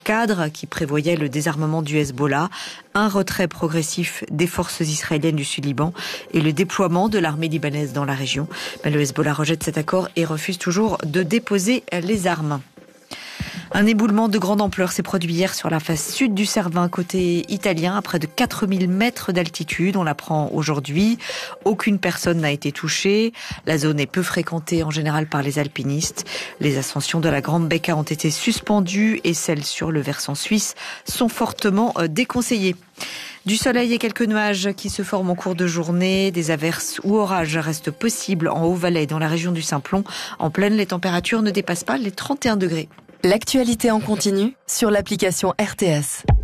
cadre qui prévoyait le désarmement du Hezbollah, un retrait progressif des forces israéliennes du Sud-Liban et le déploiement de l'armée libanaise dans la région. Mais le Hezbollah rejette cet accord et refuse toujours de déposer les armes. Un éboulement de grande ampleur s'est produit hier sur la face sud du Cervin, côté italien, à près de 4000 mètres d'altitude. On l'apprend aujourd'hui. Aucune personne n'a été touchée. La zone est peu fréquentée en général par les alpinistes. Les ascensions de la Grande Becca ont été suspendues et celles sur le versant suisse sont fortement déconseillées. Du soleil et quelques nuages qui se forment en cours de journée. Des averses ou orages restent possibles en Haut-Valais, dans la région du Simplon. En plaine, les températures ne dépassent pas les 31 degrés. L'actualité en continu sur l'application RTS.